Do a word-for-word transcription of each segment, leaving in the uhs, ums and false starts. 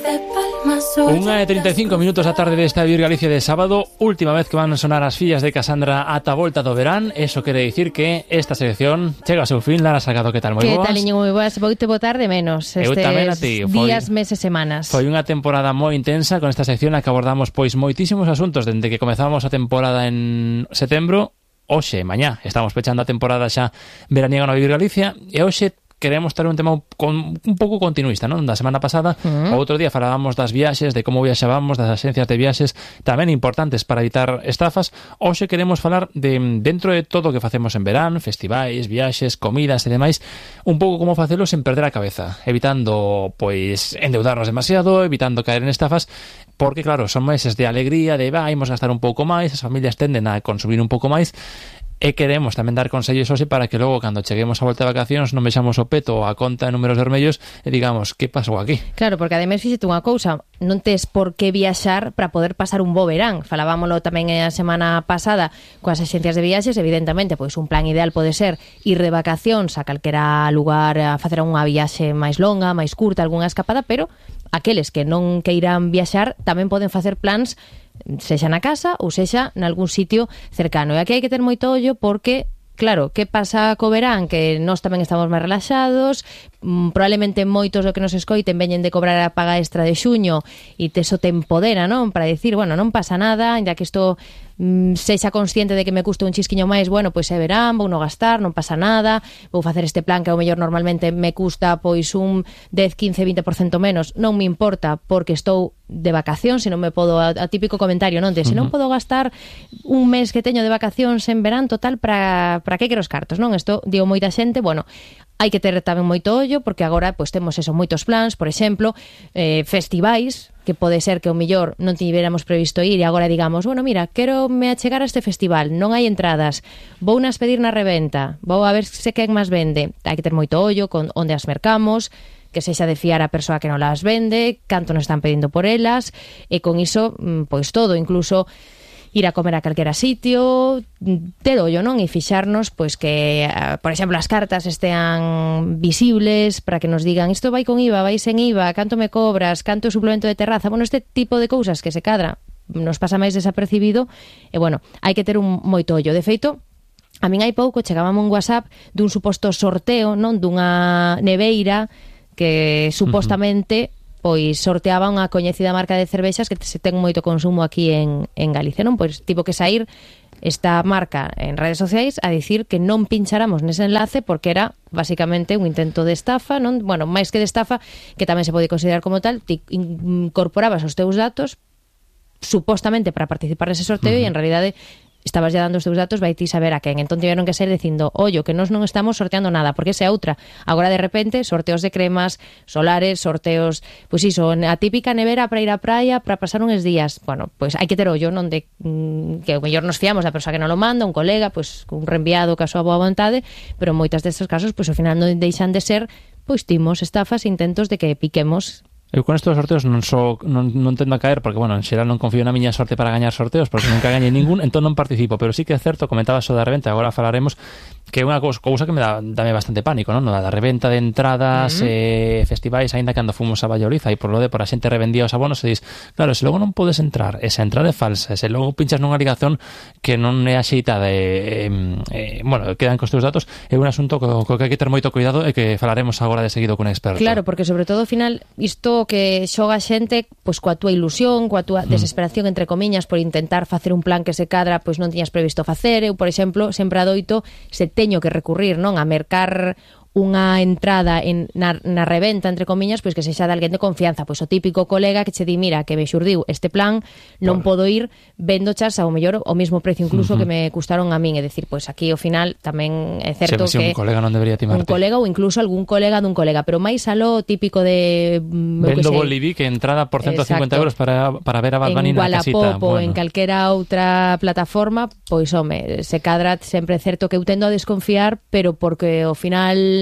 Unha e trinta e cinco minutos a tarde desta Vivir Galicia de sábado, última vez que van a sonar as fillas de Casandra ata a volta do verán. Eso quere dicir que esta sección chega ao seu fin. Lara Salgado, que tal? Moi boas. Que tal, Iñigo? Moi boas. Vou te botar de menos estes días, meses, semanas. Foi unha temporada moi intensa con esta sección a que abordamos pois moitísimos asuntos dende que comezamos a temporada en setembro. Hoxe, mañá, estamos pechando a temporada xa veraniega no Vivir Galicia e hoxe queremos ter un tema con, un pouco continuista, non? Da semana pasada, uh-huh. o outro día falábamos das viaxes, de como viaxábamos, das axencias de viaxes, tamén importantes para evitar estafas. Hoxe queremos falar de, dentro de todo o que facemos en verán, festivais, viaxes, comidas e demais, un pouco como facelo sen perder a cabeza, evitando, pois, endeudarnos demasiado, evitando caer en estafas, porque, claro, son meses de alegría, de, va, imos gastar un pouco máis, as familias tenden a consumir un pouco máis, e queremos tamén dar consellos hoxe para que logo cando cheguemos a volta de vacacións non vexamos o peto ou a conta de números vermellos e digamos, que pasou aquí? Claro, porque ademais fíxete unha cousa, non tes por que viaxar para poder pasar un bo verán. Falábamoslo tamén a semana pasada coas axencias de viaxes, evidentemente, pois un plan ideal pode ser ir de vacacións a calquera lugar a facer unha viaxe máis longa, máis curta, algunha escapada, pero aqueles que non queiran viaxar tamén poden facer plans sexa na casa ou sexa nalgún sitio cercano. E aquí hai que ter moito ollo porque, claro, que pasa co verán? Que nós tamén estamos máis relaxados, mm, probablemente moitos do que nos escoiten veñen de cobrar a paga extra de xuño e teso te empodera, non? Para dicir, bueno, non pasa nada, ya que isto mm, sexa consciente de que me custa un chisquiño máis, bueno, pois é verán, vou non gastar, non pasa nada, vou facer este plan que ao mellor normalmente me custa pois un dez, quince, vinte por ciento menos, non me importa porque estou de vacacións, se non me podo, a, a típico comentario, non? De se non podo gastar un mes que teño de vacacións en verán, total, para para que quero os cartos, non? Isto digo moita xente, bueno, hai que ter tamén moito ollo, porque agora pois temos eso, moitos plans, por exemplo, eh, festivais, que pode ser que o mellor non tiveramos previsto ir e agora digamos, bueno, mira, quero me achegar a este festival, non hai entradas, vou nas pedir na reventa, vou a ver se quen máis vende. Hai que ter moito ollo con onde as mercamos, que sexa de fiar a persoa que non las vende, canto nos están pedindo por elas, e con iso, pois todo, incluso ir a comer a calquera sitio, ter ollo, non? E fixarnos, pois que, por exemplo, as cartas estean visibles para que nos digan isto vai con I V A, vai sen I V A, canto me cobras, canto suplemento de terraza, bueno, este tipo de cousas que se cadra nos pasa máis desapercibido, e bueno, hai que ter un moito ollo. De feito, a min hai pouco chegábame un WhatsApp dun suposto sorteo, non? Dunha neveira que supostamente uh-huh. pois sorteaba unha coñecida marca de cervexas que se ten moito consumo aquí en, en Galicia, non? Pois tivo que sair esta marca en redes sociais a dicir que non pincháramos nese enlace porque era basicamente un intento de estafa, non? Bueno, máis que de estafa, que tamén se pode considerar como tal, ti incorporabas os teus datos supostamente para participar nese sorteo uh-huh. e en realidade estabas ya dando os teus datos, vai ti saber a quen. Entón tiveron que ser dicindo, ollo, que nós non estamos sorteando nada, porque esa é outra. Agora de repente, sorteos de cremas, solares, sorteos, pois iso, a típica nevera para ir á praia, para pasar uns días. Bueno, pois hai que ter ollo, non de mm, que o mellor nos fiamos da persoa que non lo manda, un colega, pois un reenviado que a súa boa vontade, pero en moitas destes casos, pois ao final non deixan de ser, pois timos, estafas, intentos de que piquemos. Eu con estes sorteos non so, non, non tendo a caer porque, bueno, en xeral non confío na miña sorte para gañar sorteos porque nunca gañei ningún, entón non participo, pero sí que é certo, comentaba so da reventa, agora falaremos que é unha cousa que me dá dame bastante pánico, non? Da reventa de entradas, uh-huh. eh, festivais, aínda cando fomos a Valladolid, aí por lo de por a xente revendía os abonos e dis, claro, se logo non podes entrar, esa entrada é falsa, se logo pinchas nunha ligazón que non é axeitada e, eh, eh, bueno, quedan cos teus datos, é un asunto co, co que hai que ter moito cuidado e que falaremos agora de seguido con un experto. Claro, porque sobre todo, ao final, isto que xoga a xente, pois coa túa ilusión, coa túa desesperación, entre comiñas, por intentar facer un plan que se cadra, pois non tiñas previsto facer. Eu, por exemplo, sempre adoito, se teño que recurrir, non, a mercar unha entrada en, na, na reventa, entre comiñas, pois que sexa de alguén de confianza, pois o típico colega que che di, mira, que me xurdiu este plan, non bueno. podo ir vendo chas ao mellor o mesmo precio incluso uh-huh. que me custaron a min, é dicir, pois aquí ao final tamén é certo sí, que un colega non debería timarte. Un colega ou incluso algún colega dun colega, pero máis aló típico de vendo Boliví que entrada por ciento cincuenta euros para, para ver a Bad Bunny na casita. Bueno. En calquera outra plataforma, pois home, se cadra sempre é certo que eu tendo a desconfiar, pero porque ao final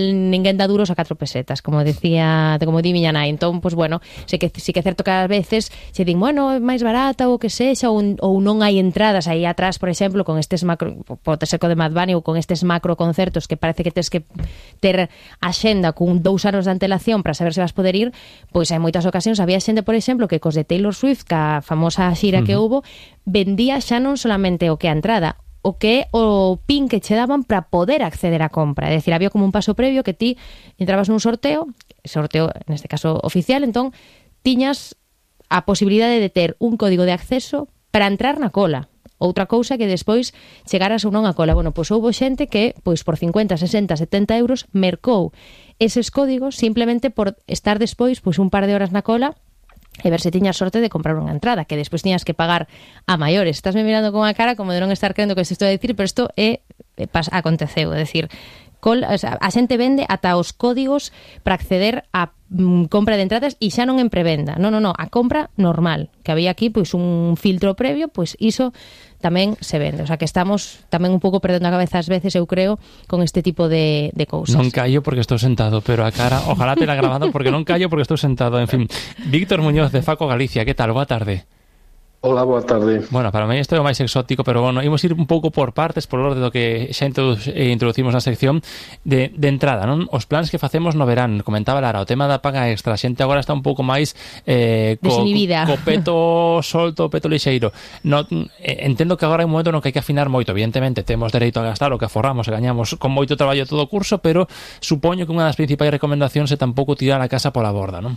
ninguén dá duros a catro pesetas, como decía, como di miña nai. Entón, pois bueno, sei que si que é certo que ás veces se din, bueno, é máis barata ou que sexa, ou, ou non hai entradas aí atrás, por exemplo, con estes macro, pode ser co de Mad Bunny ou con estes macro concertos que parece que tes que ter a xenda con dous anos de antelación para saber se vas poder ir, pois hai moitas ocasións había xente, por exemplo, que cos de Taylor Swift, ca famosa xira que Uh-huh. houbo, vendía xa non solamente o que a entrada, o que é o pin que che daban para poder acceder á compra. É dicir, había como un paso previo que ti entrabas nun sorteo, sorteo, neste caso oficial, entón tiñas a posibilidade de ter un código de acceso para entrar na cola. Outra cousa que despois chegaras ou non á cola. Bueno, pois houbo xente que, pois por cincuenta, sesenta, setenta euros, mercou eses códigos simplemente por estar despois pois un par de horas na cola e ver se tiñas sorte de comprar unha entrada, que despois tiñas que pagar a maiores. Estás me mirando con a cara como de non estar crendo que se estou a dicir, pero isto é, é pas, aconteceu, é dicir, col, o sea, a xente vende ata os códigos para acceder a mm, compra de entradas e xa non en prevenda. Non, non, non, a compra normal, que había aquí pois un filtro previo, pois iso tamén se vende. O sea, que estamos tamén un pouco perdendo a cabeza ás veces, eu creo, con este tipo de, de cousas. Non callo porque estou sentado, pero a cara, ojalá te la grabado porque non callo porque estou sentado. En fin, Víctor Muñoz de Faco Galicia, que tal? Boa tarde. Hola, boa tarde. Bueno, para mí isto é o máis exótico, pero bueno, imos ir un pouco por partes, por orde do que xa introducimos na sección de, de entrada, non? Os plans que facemos no verán, comentaba Lara, o tema da paga extra, a xente agora está un pouco máis eh, co, co peto solto, o peto lixeiro. No, eh, entendo que agora é un momento no que hai que afinar moito, evidentemente, temos dereito a gastar o que aforramos e gañamos con moito traballo todo o curso, pero supoño que unha das principais recomendacións é tampouco tirar a casa pola borda, non?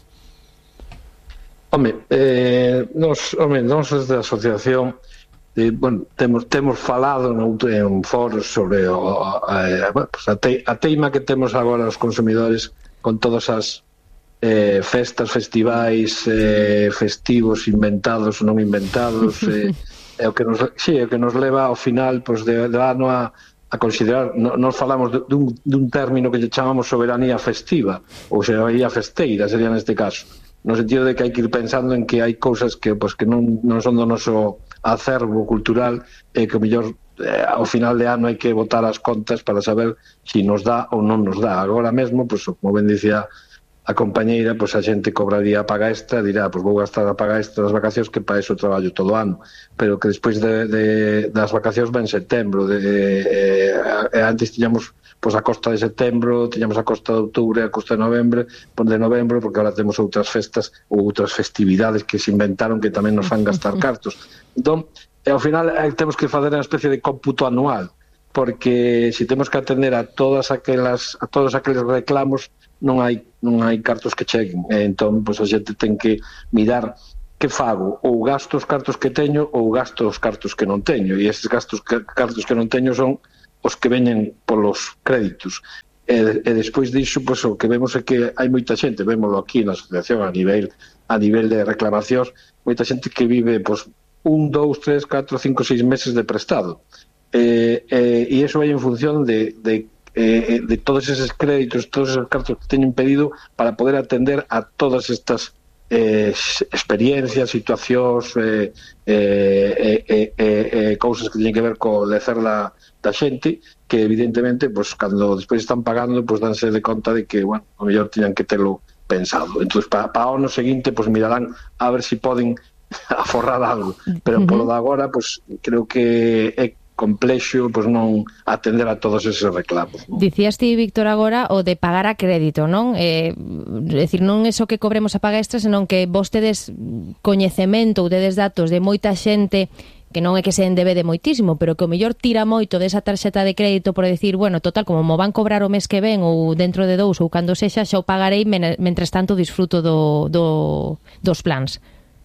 Home, eh, nos, home, nos desde a asociación eh, bueno, temos, temos falado no, en foros sobre o, a, a, pues a, te, a teima que temos agora os consumidores con todas as eh, festas, festivais eh, festivos inventados ou non inventados eh, é o que nos, sí, é o que nos leva ao final pues, de, de ano a a considerar, no, nos falamos dun, dun término que lle chamamos soberanía festiva ou soberanía festeira, sería neste caso, no sentido de que hai que ir pensando en que hai cousas que, pues, que non, non son do noso acervo cultural e que o mellor eh, ao final de ano hai que botar as contas para saber se si nos dá ou non nos dá. Agora mesmo, pues, como ben dicía a compañeira, pues, a xente cobraría a paga extra, dirá, pues, vou gastar a paga extra das vacacións que para iso traballo todo o ano, pero que despois de, de, das vacacións ven setembro, de, eh, eh, antes tiñamos pois a costa de setembro, tiñamos a costa de outubro e a costa de novembro, de novembro, porque agora temos outras festas ou outras festividades que se inventaron que tamén nos fan gastar cartos. Entón, e ao final eh, temos que fazer unha especie de cómputo anual, porque se temos que atender a todas aquelas a todos aqueles reclamos, non hai non hai cartos que cheguen. E entón, pois a xente ten que mirar que fago, ou gasto os cartos que teño ou gasto os cartos que non teño, e estes gastos cartos que non teño son os que veñen polos créditos. E, e despois disso, pois, o que vemos é que hai moita xente, vémolo aquí na asociación a nivel a nivel de reclamacións, moita xente que vive pois, un, dous, tres, catro, cinco, seis meses de prestado. E, e, e iso vai en función de, de, eh, de todos eses créditos, todos esos cartos que teñen pedido para poder atender a todas estas eh, experiencias, situacións, eh, eh, eh, eh, eh, cousas que teñen que ver co lecer da da xente, que evidentemente pues, cando despois están pagando pues, danse de conta de que, bueno, o mellor tiñan que telo pensado. Entón, para pa o ano seguinte pues, mirarán a ver se si poden aforrar algo, pero polo de agora pues, creo que é complexo pues, non atender a todos eses reclamos, non? Dicías ti, Víctor, agora o de pagar a crédito, non? Eh, decir, non é só que cobremos a paga extra, senón que vos tedes coñecemento ou tedes datos de moita xente que non é que se endebede moitísimo, pero que o mellor tira moito desa tarxeta de crédito por decir, bueno, total, como mo van cobrar o mes que ven ou dentro de dous ou cando sexa, xa o pagarei, mentres tanto disfruto do, do, dos plans.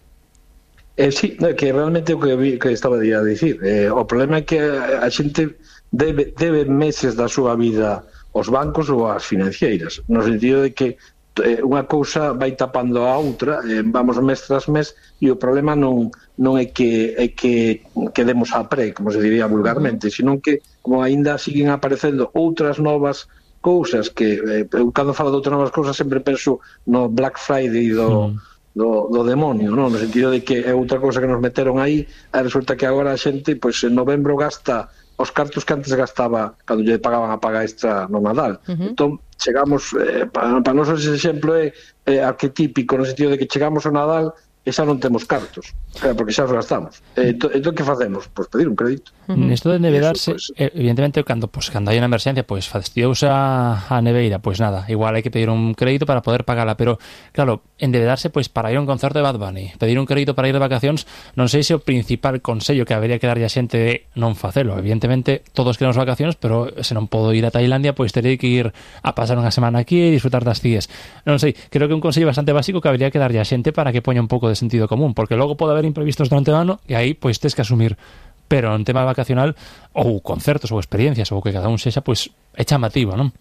Eh, sí, no, que realmente o que, vi, que estaba a dicir, eh, o problema é que a xente debe, debe meses da súa vida aos bancos ou ás financeiras, no sentido de que eh, unha cousa vai tapando a outra, eh, vamos mes tras mes, e o problema non, non é que é que quedemos a pre, como se diría vulgarmente, sino que como aínda siguen aparecendo outras novas cousas que, eh, eu cando falo de outras novas cousas sempre penso no Black Friday do... Mm. Do, do demonio, non? No sentido de que é outra cousa que nos meteron aí, e resulta que agora a xente, pois en novembro gasta os cartos que antes gastaba cando lle pagaban a paga extra no Nadal. Uh-huh. Entón, chegamos, eh, para, para nós ese exemplo é, é arquetípico no sentido de que chegamos ao Nadal e xa non temos cartos, porque xa os gastamos. Entón, entón que facemos? Pois pedir un crédito. Uh-huh. Isto de endebedarse, pues, evidentemente, cando, pues, cando hai unha emerxencia, pois, pues, fastidiouse a, a neveira, pois pues, nada, igual hai que pedir un crédito para poder pagala, pero, claro, endebedarse, pois, pues, para ir a un concerto de Bad Bunny, pedir un crédito para ir de vacacións, non sei se o principal consello que habería que darlle a xente de non facelo. Evidentemente, todos queremos vacacións, pero se non podo ir a Tailandia, pois pues, terei que ir a pasar unha semana aquí e disfrutar das cíes. Non sei, creo que un consello bastante básico que habería que darlle a xente para que poña un pouco de sentido común, porque logo pode haber imprevistos durante o ano e aí pois tes que asumir, pero en tema vacacional ou concertos ou experiencias ou que cada un sexa, pois é chamativo, non?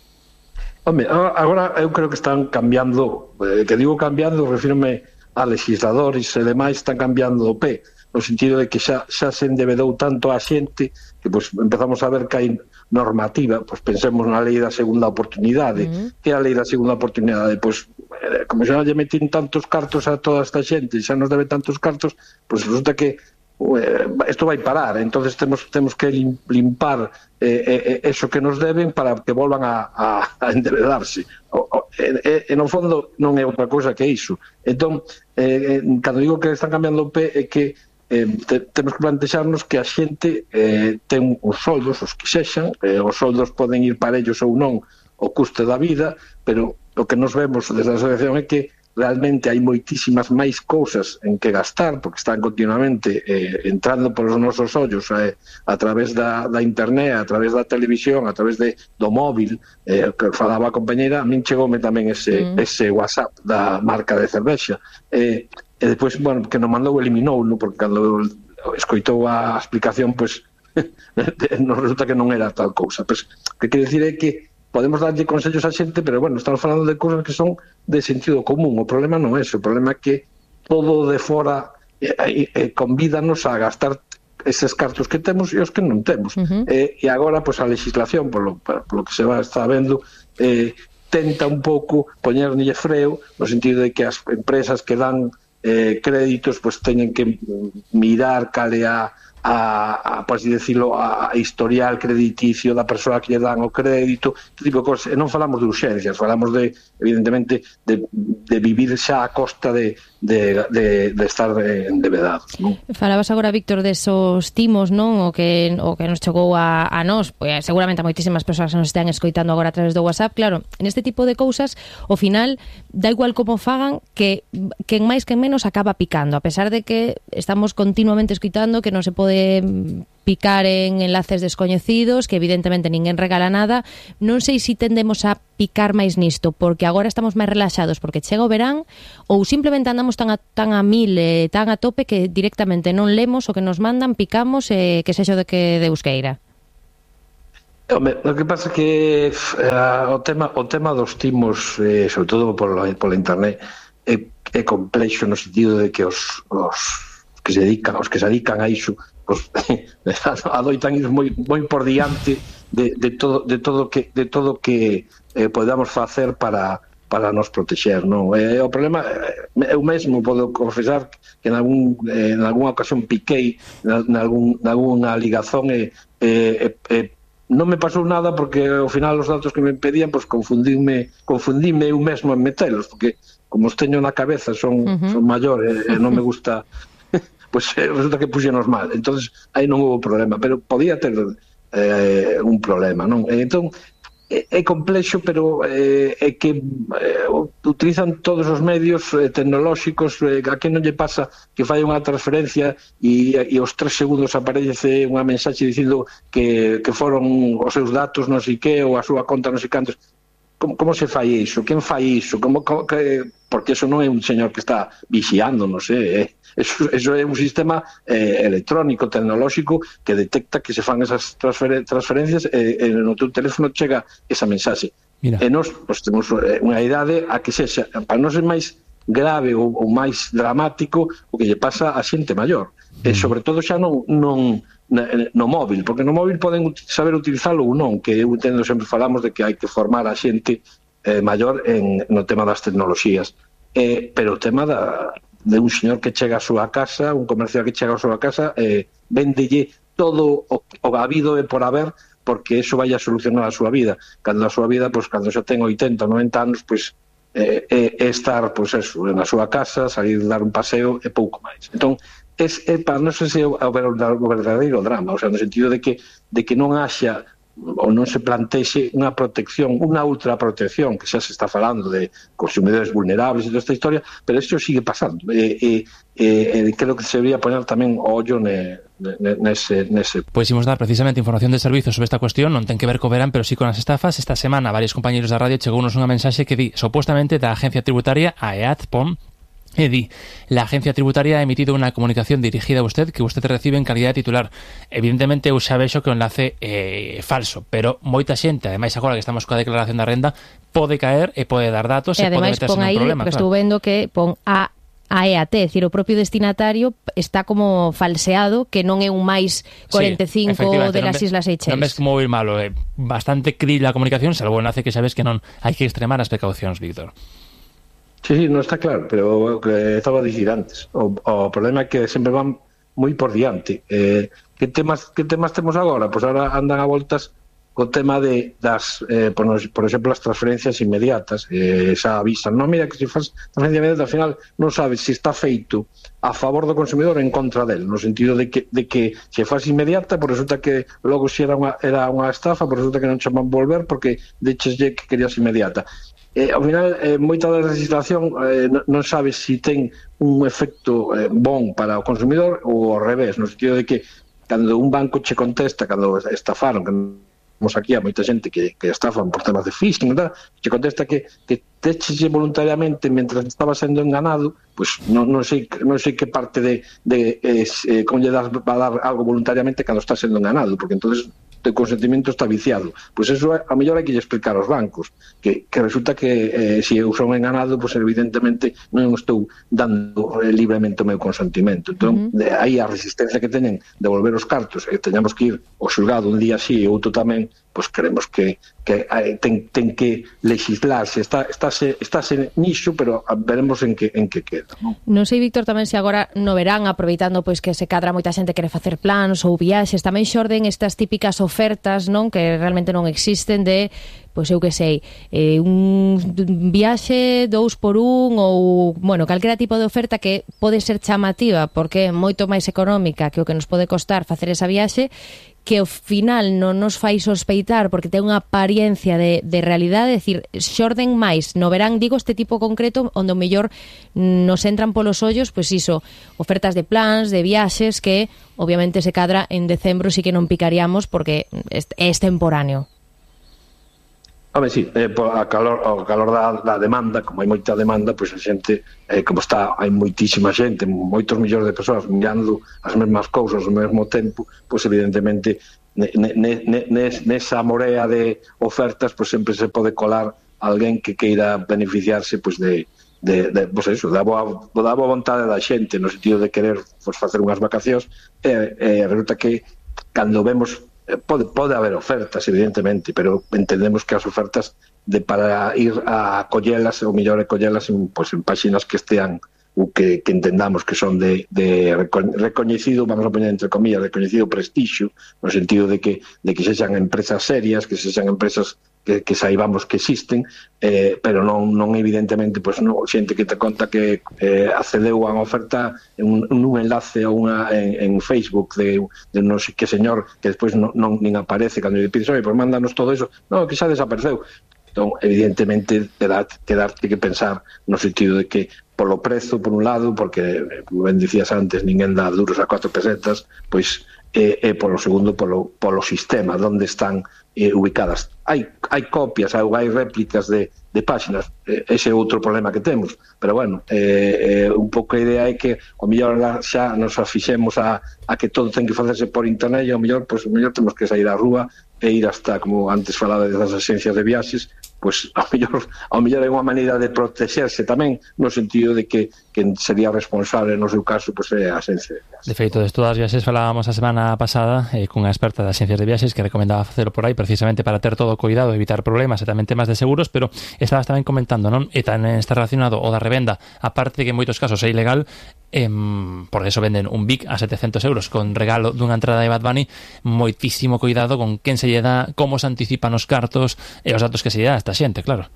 Home, agora eu creo que están cambiando, eh, que digo cambiando, refírome a legisladores e demais, están cambiando o pé, no sentido de que xa, xa se endebedou tanto a xente que pois empezamos a ver que hai normativa, pois pensemos na lei da segunda oportunidade. Uh-huh. Que é a lei da segunda oportunidade? Pois como xa lle metín tantos cartos a toda esta xente, xa nos debe tantos cartos, pois resulta que isto vai parar, entonces temos temos que limpar eh, eh, eso que nos deben para que volvan a, a, a endebedarse. O, o, e, e no fondo non é outra cousa que iso. Entón, eh, cando digo que están cambiando o pé, é que eh, te, temos que plantexarnos que a xente eh, ten os soldos, os que sexan, eh, os soldos poden ir para ellos ou non o custe da vida, pero o que nos vemos desde a asociación é que realmente hai moitísimas máis cousas en que gastar, porque están continuamente eh, entrando por os nosos ollos eh, a través da, da internet, a través da televisión, a través de, do móvil, eh, que falaba a compañera, a min chegoume tamén ese, mm. ese WhatsApp da marca de cervexa. Eh, e depois, bueno, que non mandou eliminou, no? Porque cando escoitou a explicación, pois, non resulta que non era tal cousa. Pois, que quere dicir é que podemos darlle consellos a xente, pero bueno, estamos falando de cousas que son de sentido común. O problema non é ese, o problema é que todo de fora eh, eh, convídanos a gastar eses cartos que temos e os que non temos. Uh-huh. eh, e agora, pois, a legislación, por lo, por lo que se va está vendo, eh, tenta un pouco poñerlle freo, no sentido de que as empresas que dan eh, créditos, pois teñen que mirar cale a a, a por así decirlo, a, a historial crediticio da persoa que lle dan o crédito, este tipo de cosas. E non falamos de urxencias, falamos de, evidentemente, de, de vivir xa a costa de, de, de, de estar endebedados, non? Falabas agora, Víctor, desos timos, non? O que, o que nos chegou a, a nós, pois seguramente a moitísimas persoas que nos están escoitando agora a través do WhatsApp. Claro, neste tipo de cousas, ao final, da igual como fagan, que quen máis que menos acaba picando, a pesar de que estamos continuamente escoitando que non se pode picar en enlaces descoñecidos, que evidentemente ninguén regala nada. Non sei se tendemos a picar máis nisto, porque agora estamos máis relaxados porque chega o verán, ou simplemente andamos tan a, tan a mil, eh, tan a tope, que directamente non lemos o que nos mandan, picamos, eh, que sexo de que de Busqueira. Home, o que pasa é que eh, o tema o tema dos timos, eh, sobre todo por, por internet, é, é complexo no sentido de que os, os que se dedican, os que se dedican a iso, pues, adoitan ir moi moi por diante de, de todo de todo que de todo que eh, podamos facer para para nos protexer, non? Eh, o problema, eh, eu mesmo podo confesar que en algún eh, en algunha ocasión piquei en algún en algunha ligazón e eh, eh, eh, non me pasou nada porque ao final os datos que me pedían, pois pues, confundíme confundíme eu mesmo en metelos, porque como os teño na cabeza son uh-huh. son maiores e eh, non me gusta pois pues, resulta que puxenos mal, entonces aí non houve problema, pero podía ter eh, un problema, non? E entón é, é complexo, pero eh, é que eh, utilizan todos os medios eh, tecnolóxicos. Eh, a que non lle pasa que fai unha transferencia e, e os tres segundos aparece unha mensaxe dicindo que, que foron os seus datos non sei que, ou a súa conta non sei cantos. Como, como se fai iso? Quen fai iso? Como, como, que, porque eso non é un señor que está vixiando, non sei, eh? Eso, eso é un sistema eh, electrónico, tecnolóxico, que detecta que se fan esas transfer, transferencias e, e no teu teléfono chega esa mensaxe. Mira. E nós pues, temos unha idade a que sexa, para non ser máis grave ou, ou máis dramático o que lle pasa a xente maior. Mm. E sobre todo xa non, non no móvil, porque no móvil poden saber utilizalo ou non, que eu entendo, sempre falamos de que hai que formar a xente eh, maior en, no tema das tecnoloxías, eh, pero o tema da, de un señor que chega á súa casa, un comercial que chega á súa casa, eh, véndelle todo o, o habido e por haber, porque eso vai a solucionar a súa vida. Cando a súa vida, pois, cando xa ten oitenta, noventa anos, pois, é, é, é estar, pois, eso, na súa casa, salir dar un paseo e pouco máis. Entón, é, é para non sei se é o, o verdadeiro drama, o sea, no sentido de que, de que non haxa ou non se plantexe unha protección, unha ultraprotección, que xa se está falando de consumidores vulnerables e toda esta historia, pero isto sigue pasando. E, e, e creo que se debería poner tamén o ollo ne, nese, nese. Pois imos dar precisamente información de servizos sobre esta cuestión, non ten que ver co verán, pero sí con as estafas. Esta semana varios compañeros da radio chegounos unha mensaxe que di, supuestamente da agencia tributaria, a E A T, P O M, E D I, la agencia tributaria ha emitido una comunicación dirigida a usted que usted recibe en calidad de titular. Evidentemente, eu xa vexo que o enlace é falso, pero moita xente, ademais agora que estamos coa declaración da renda, pode caer e pode dar datos e, e pode meterse en un problema. Ademais, pon aí, claro. Estou vendo que pon a a E A T, é dicir, o propio destinatario está como falseado, que non é un máis cuarenta e cinco sí, de las Islas Seychelles. Non ves como ir malo, é bastante cri la comunicación, salvo o enlace que sabes que non hai que extremar as precaucións, Víctor. Sí, sí, non está claro, pero o que estaba a dicir antes, o, o problema é que sempre van moi por diante. Eh, que temas que temas temos agora? Pois agora andan a voltas co tema de das, eh, por, por exemplo, as transferencias inmediatas. Eh, xa avisan, non, mira, que se faz transferencia inmediata, al final non sabes se está feito a favor do consumidor ou en contra del, no sentido de que, de que se faz inmediata, por resulta que logo se era unha, era unha estafa, por resulta que non che van volver porque decheslle que querías inmediata. Eh, ao final, eh, moita da legislación eh, non, non sabes se si ten un efecto eh, bon para o consumidor ou ao revés, no sentido de que cando un banco che contesta, cando estafaron, que temos aquí a moita xente que, que estafan por temas de phishing, ¿verdad? Che contesta que, que techeche voluntariamente mentras estaba sendo enganado, pois pues non, non sei non sei que parte de, de eh, eh, como lle das, va a dar algo voluntariamente cando está sendo enganado, porque entonces o consentimento está viciado. Pois eso a mellor hai que lle explicar aos bancos que, que resulta que eh, se eu son enganado, pois evidentemente non estou dando eh, libremente o meu consentimento. Entón, uh-huh. aí a resistencia que teñen de volver os cartos e teñamos que ir ao xulgado un día así e outro tamén, pois queremos que, que eh, ten, ten que legislarse, está, estáse, estáse niso, pero veremos en que, en que queda. Non? Non sei, Víctor, tamén se agora no verán, aproveitando pois que se cadra moita xente quere facer plans ou viaxes, tamén xorden estas típicas ofertas, non, que realmente non existen, de, pois eu que sei, eh, un viaxe dous por un ou, bueno, calquera tipo de oferta que pode ser chamativa porque é moito máis económica que o que nos pode costar facer esa viaxe, que ao final non nos fai sospeitar porque ten unha apariencia de, de realidade, é dicir, xorden máis no verán, digo, este tipo concreto onde o mellor nos entran polos ollos, pois iso, ofertas de plans, de viaxes que obviamente se cadra en decembro, sí que non picaríamos porque é extemporáneo. Home, sí, eh, a calor, ao calor da, da demanda, como hai moita demanda, pois a xente, eh, como está, hai moitísima xente, moitos millóns de persoas mirando as mesmas cousas ao mesmo tempo, pois evidentemente ne, ne, ne, nesa morea de ofertas, pois sempre se pode colar alguén que queira beneficiarse pois de, de, de pois eso, da boa, da boa vontade da xente, no sentido de querer pois, facer unhas vacacións, e eh, eh, resulta que cando vemos Pode, pode haber ofertas, evidentemente, pero entendemos que as ofertas de para ir a collelas, ou mellor é collelas en, pues, en páxinas que estean ou que, que entendamos que son de, de recoñecido, vamos a poner entre comillas, recoñecido prestixio, no sentido de que, de que sexan empresas serias, que sexan empresas que, que saibamos que existen, eh, pero non, non evidentemente pues, non, xente que te conta que eh, accedeu a unha oferta en un, en un enlace ou unha, en, en Facebook de, de non sei que señor que despois non, non nin aparece cando lle pides, oi, pues mándanos todo eso, non, que xa desapareceu. Entón, evidentemente, quedarte que pensar no sentido de que polo prezo, por un lado, porque, como ben dicías antes, ninguén dá duros a cuatro pesetas, pois, e, e polo segundo, polo, polo sistema, onde están eh, ubicadas. Hai, hai copias, hai, hai réplicas de, de páxinas, eh, ese é outro problema que temos, pero bueno, eh, eh, un pouco a idea é que o mellor xa nos afixemos a, a que todo ten que facerse por internet e o mellor, pues, o mellor temos que sair á rúa e ir hasta, como antes falaba das agencias de viaxes, pois ao mellor, ao mellor é unha maneira de protexerse tamén, no sentido de que quen sería responsable no seu caso pois é a agencia de viaxes. De feito, de todas as viaxes falábamos a semana pasada eh, cunha experta de agencias de viaxes que recomendaba facelo por aí precisamente para ter todo o cuidado, evitar problemas e tamén temas de seguros, pero estabas tamén comentando, non? E tamén está relacionado o da revenda, aparte de que en moitos casos é ilegal, Eh, por eso venden un Vic a setecentos euros con regalo dunha entrada de Bad Bunny. Moitísimo cuidado con quen se lle dá, como se anticipan os cartos e os datos que se lle dá a esta xente, claro.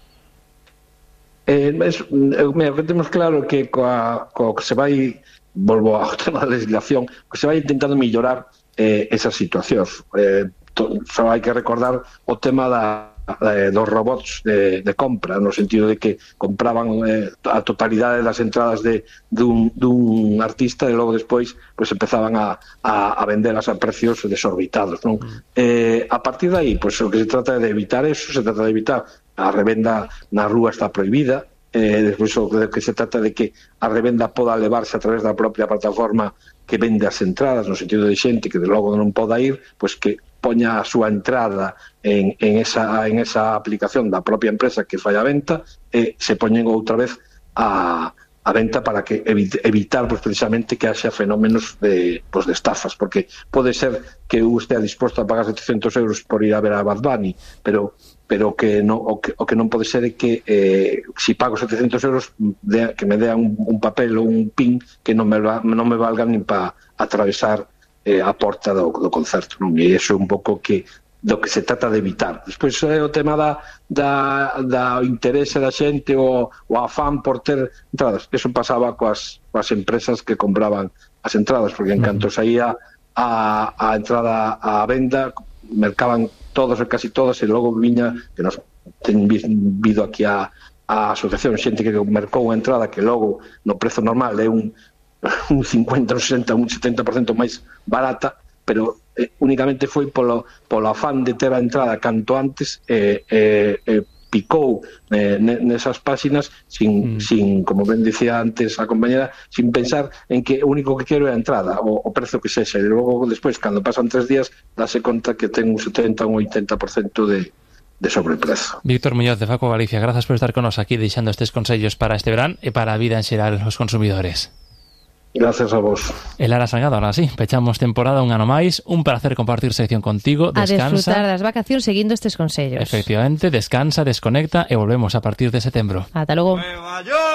Eh, es, mira, que temos claro que coa, coa que se vai, volvo ao tema da legislación, que se vai intentando mellorar eh, esas situacións. Eh, to, só hai que recordar o tema da Eh, dos robots de, de compra, no sentido de que compraban eh, a totalidade das entradas de dun, dun artista e logo despois pues, empezaban a, a, a vendelas a precios desorbitados, non? Mm. Eh, a partir de aí, pues, o que se trata de evitar eso, se trata de evitar a revenda na rúa está prohibida, eh, despois o que se trata de que a revenda poda levarse a través da propia plataforma que vende as entradas, no sentido de xente que de logo non poda ir, pues que poña a súa entrada en, en, esa, en esa aplicación da propia empresa que fai a venta e se poñen outra vez a, a venta para que evite, evitar pues, precisamente que haxa fenómenos de, pues, de estafas, porque pode ser que eu estea disposto a pagar setecientos euros por ir a ver a Bad Bunny, pero pero que no, o, que, o que non pode ser é que eh, si pago setecientos euros de, que me dea un, un papel ou un pin que non me, non me valga nin para atravesar eh, a porta do, do concerto, non? E iso é un pouco que do que se trata de evitar. Despois é o tema da, da, da interese da xente o, o afán por ter entradas. Eso pasaba coas, coas empresas que compraban as entradas, porque en canto saía a, a entrada á venda, mercaban todos e casi todos, e logo viña, que nos ten vido aquí a, a asociación, xente que mercou a entrada que logo no prezo normal é un un cincuenta, un sesenta, un setenta por cento máis barata, pero eh, únicamente foi polo, polo afán de ter a entrada canto antes e eh, eh, eh, picou eh, nesas páxinas sin, mm. sin, como ben dicía antes a compañera, sin pensar en que o único que quero é a entrada, o, o prezo que sexa, e logo despois, cando pasan tres días, dase conta que ten un setenta, un oitenta por cento de de sobreprezo. Víctor Muñoz de Faco Galicia, grazas por estar con nos aquí deixando estes consellos para este verán e para a vida en xeral os consumidores. Gracias a vos. E Lara Salgado, ahora sí, pechamos temporada un ano máis, un placer compartir sección contigo, descansa. A disfrutar das vacacións seguindo estes consellos. Efectivamente, descansa, desconecta e volvemos a partir de setembro. Ata logo. Nueva York.